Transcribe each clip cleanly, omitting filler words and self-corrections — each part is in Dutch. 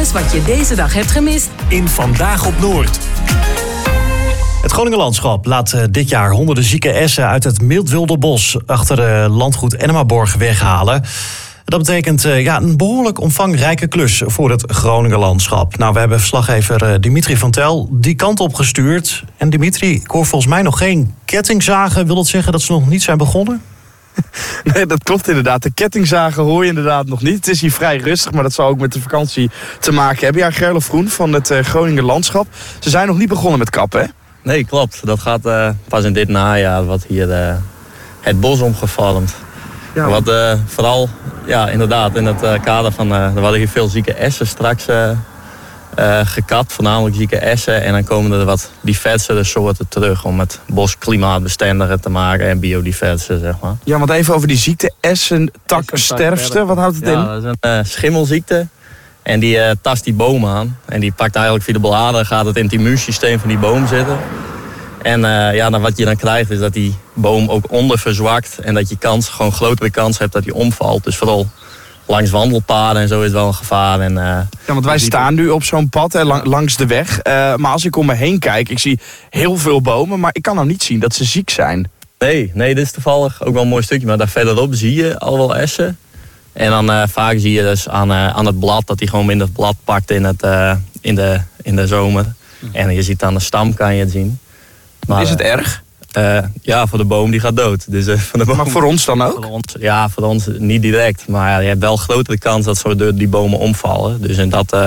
alles wat je deze dag hebt gemist in Vandaag op Noord. Het Groninger Landschap laat dit jaar honderden zieke essen uit het Mildwilde Bos achter landgoed Ennemaborg weghalen. Dat betekent een behoorlijk omvangrijke klus voor het Groninger Landschap. Nou, we hebben verslaggever Dimitri van Tel die kant op gestuurd. En Dimitri, ik hoor volgens mij nog geen kettingzagen. Wil dat zeggen dat ze nog niet zijn begonnen? Nee, dat klopt inderdaad. De kettingzagen hoor je inderdaad nog niet. Het is hier vrij rustig, maar dat zal ook met de vakantie te maken hebben. Ja, Gerlof Groen van het Groninger Landschap. Ze zijn nog niet begonnen met kappen, hè? Nee, klopt. Dat gaat pas in dit najaar wat hier het bos omgevormd. Ja. Wat vooral, inderdaad, in het kader van... er worden hier veel zieke essen straks gekapt, voornamelijk zieke essen. En dan komen er wat diversere soorten terug om het bos klimaatbestendiger te maken en biodiverser, zeg maar. Ja, want even over die ziekte, essentaksterfte, wat houdt het in? Ja, dat is een schimmelziekte. En die tast die boom aan. En die pakt eigenlijk via de bladeren, gaat het in het immuunsysteem van die boom zitten. En dan wat je dan krijgt is dat die boom ook onderverzwakt. En dat je gewoon grotere kans hebt dat die omvalt. Dus vooral langs wandelpaden en zo is het wel een gevaar. En, ja, want wij staan nu op zo'n pad langs de weg. Maar als ik om me heen kijk, ik zie heel veel bomen. Maar ik kan nou niet zien dat ze ziek zijn. Nee, dit is toevallig ook wel een mooi stukje. Maar daar verderop zie je al wel essen. En dan vaak zie je dus aan het blad dat hij gewoon minder blad pakt in de zomer. En je ziet aan de stam kan je het zien. Maar, is het erg? Ja, voor de boom die gaat dood. Dus, voor de boom, maar voor ons dan ook? Voor ons niet direct. Maar je hebt wel grotere kans dat zo die bomen omvallen. Dus in dat,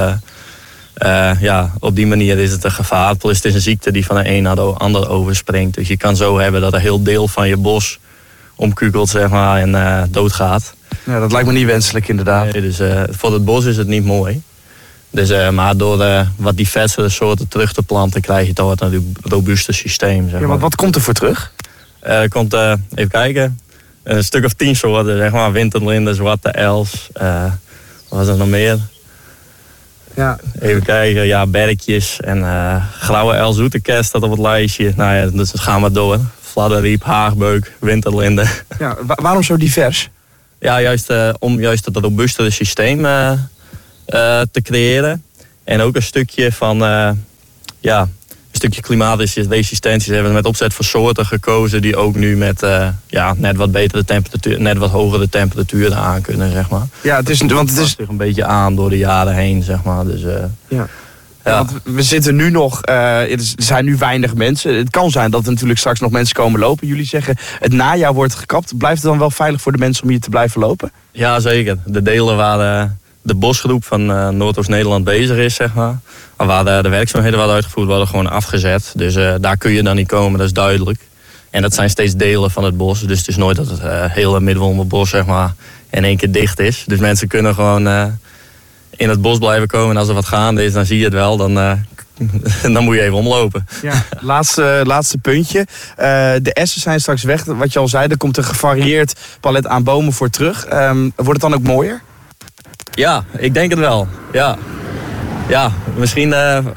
op die manier is het een gevaar. Plus het is een ziekte die van de een naar de ander overspringt. Dus je kan zo hebben dat een heel deel van je bos omkukelt, zeg maar, en doodgaat. Ja, dat lijkt me niet wenselijk inderdaad. Nee, dus voor het bos is het niet mooi. Dus, maar door wat diversere soorten terug te planten krijg je toch een robuuster systeem. Zeg maar. Ja, wat komt er voor terug? Er komt, even kijken, een stuk of 10 soorten. Zeg maar winterlinde, zwarte els. Wat was er nog meer? Ja. Even kijken, berkjes en grauwe els, zoetekers staat op het lijstje. Nou ja, dus gaan we door. Fladderriep, haagbeuk, winterlinde. Ja, waarom zo divers? Ja, om juist het robuustere systeem te creëren. En ook een stukje van een stukje klimatische resistentie. Hebben we met opzet voor soorten gekozen die ook nu met net wat betere temperatuur, net wat hogere temperaturen aan kunnen, zeg maar. Ja, het is zich een beetje aan door de jaren heen, zeg maar. Dus, ja, want we zitten nu nog, er zijn nu weinig mensen. Het kan zijn dat er natuurlijk straks nog mensen komen lopen. Jullie zeggen het najaar wordt gekapt. Blijft het dan wel veilig voor de mensen om hier te blijven lopen? Ja, zeker. De delen waar de bosgroep van Noordoost-Nederland bezig is, zeg maar. Waar de werkzaamheden worden uitgevoerd, worden gewoon afgezet. Dus daar kun je dan niet komen, dat is duidelijk. En dat zijn steeds delen van het bos. Dus het is nooit dat het hele Middelwolmer bos, zeg maar, in één keer dicht is. Dus mensen kunnen gewoon in het bos blijven komen. En als er wat gaande is, dan zie je het wel. Dan moet je even omlopen. Ja, laatste puntje. De essen zijn straks weg. Wat je al zei, er komt een gevarieerd palet aan bomen voor terug. Wordt het dan ook mooier? Ja, ik denk het wel. Ja, misschien,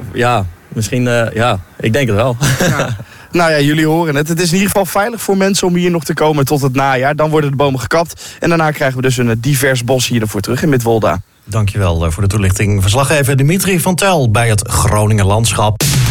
ik denk het wel. Ja. Nou ja, jullie horen het. Het is in ieder geval veilig voor mensen om hier nog te komen tot het najaar. Dan worden de bomen gekapt. En daarna krijgen we dus een divers bos hier ervoor terug in Midwolda. Dankjewel voor de toelichting. Verslaggever Dimitri van Tel bij het Groninger Landschap.